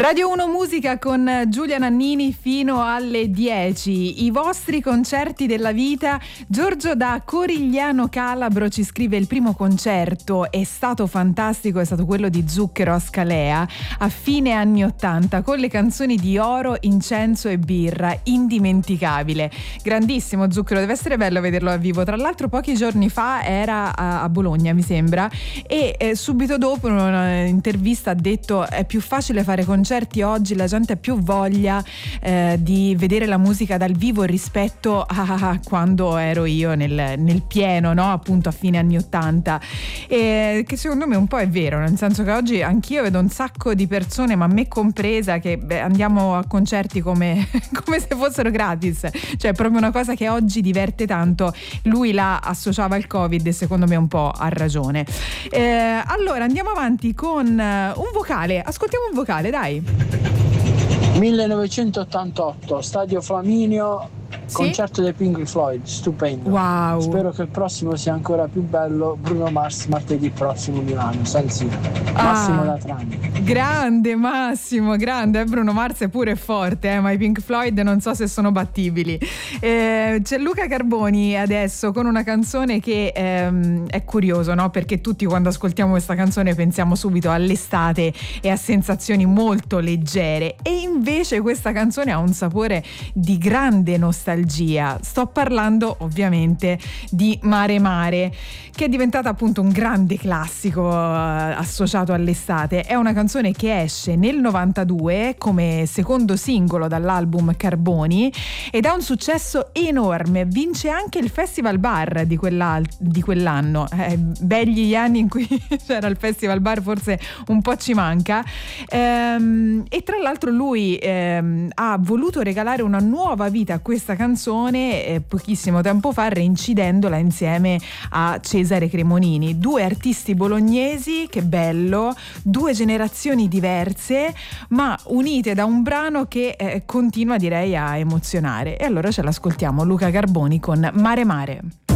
Radio 1 Musica con Giulia Nannini fino alle 10. I vostri concerti della vita. Giorgio da Corigliano Calabro ci scrive: il primo concerto è stato fantastico, è stato quello di Zucchero a Scalea a fine anni 80 con le canzoni di Oro, Incenso e Birra, indimenticabile. Grandissimo Zucchero, deve essere bello vederlo dal vivo. Tra l'altro pochi giorni fa era a Bologna, mi sembra, e subito dopo in un'intervista ha detto: è più facile fare concerti oggi, la gente ha più voglia di vedere la musica dal vivo rispetto a quando ero io nel pieno, no? Appunto a fine anni 80, che secondo me un po' è vero, nel senso che oggi anch'io vedo un sacco di persone, ma me compresa, che andiamo a concerti come se fossero gratis, cioè è proprio una cosa che oggi diverte tanto. Lui la associava al Covid e secondo me un po' ha ragione. Allora andiamo avanti con un vocale, ascoltiamo un vocale, dai. 1988, Stadio Flaminio, sì? Concerto dei Pink Floyd, stupendo. Wow. Spero che il prossimo sia ancora più bello. Bruno Mars martedì prossimo Milano, San Siro. Massimo da Trani. Grande Massimo, grande. Bruno Mars è pure forte, ma i Pink Floyd non so se sono battibili. C'è Luca Carboni adesso con una canzone che è curioso, no? Perché tutti quando ascoltiamo questa canzone pensiamo subito all'estate e a sensazioni molto leggere, e invece questa canzone ha un sapore di grande nostalgia. Sto parlando ovviamente di Mare Mare, che è diventata appunto un grande classico associato all'estate. È una canzone che esce nel 92 come secondo singolo dall'album Carboni ed ha un successo enorme, vince anche il Festival Bar di quell'anno. Begli gli anni in cui c'era il Festival Bar, forse un po' ci manca, e tra l'altro lui ha voluto regalare una nuova vita a questa canzone pochissimo tempo fa, reincidendola insieme a Cesare Cremonini, due artisti bolognesi, che bello, due generazioni diverse ma unite da un brano che continua, direi, a emozionare. E allora ce l'ascoltiamo, Luca Carboni con Mare Mare.